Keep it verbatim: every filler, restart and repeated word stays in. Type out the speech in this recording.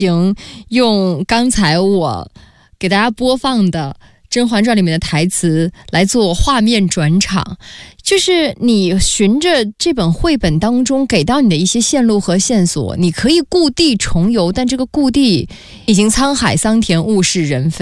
用刚才我给大家播放的《甄嬛传》里面的台词来做画面转场，就是你循着这本绘本当中给到你的一些线路和线索，你可以故地重游，但这个故地已经沧海桑田，物是人非。